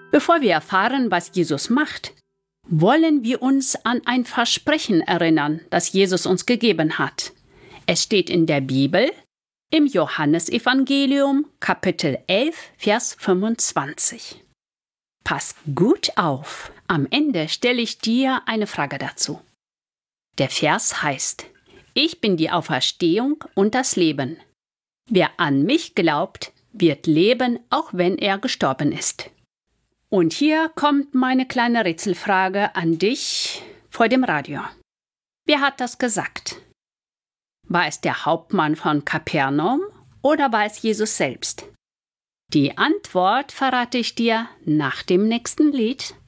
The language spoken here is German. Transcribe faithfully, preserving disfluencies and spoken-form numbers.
Bevor wir erfahren, was Jesus macht, wollen wir uns an ein Versprechen erinnern, das Jesus uns gegeben hat. Es steht in der Bibel, im Johannesevangelium, Kapitel elf, Vers fünfundzwanzig. Pass gut auf, am Ende stelle ich dir eine Frage dazu. Der Vers heißt: Ich bin die Auferstehung und das Leben. Wer an mich glaubt, wird leben, auch wenn er gestorben ist. Und hier kommt meine kleine Rätselfrage an dich vor dem Radio. Wer hat das gesagt? War es der Hauptmann von Kapernaum oder war es Jesus selbst? Die Antwort verrate ich dir nach dem nächsten Lied.